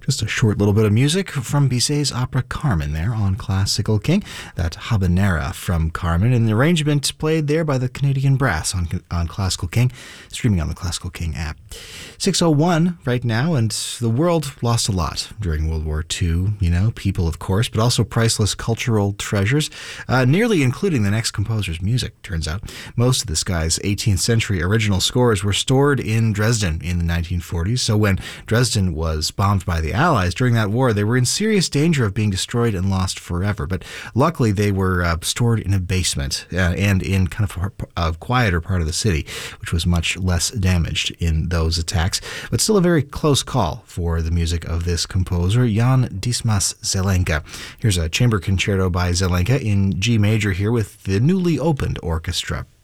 Just a short little bit of music from Bizet's opera Carmen there on Classical King. That habanera from Carmen, and the arrangement played there by the Canadian Brass on Classical King, streaming on the Classical King app. 6:01 right now, and the world lost a lot during World War II. People, of course, but also priceless cultural treasures, nearly including the next composer's music, turns out. Most of this guy's 18th century original scores were stored in Dresden in the 1940s, so when Dresden was bombed by the Allies during that war, they were in serious danger of being destroyed and lost forever. But luckily, they were stored in a basement and in kind of a quieter part of the city, which was much less damaged in those attacks. But still a very close call for the music of this composer, Jan Dismas Zelenka. Here's a chamber concerto by Zelenka in G major here with the newly opened orchestra.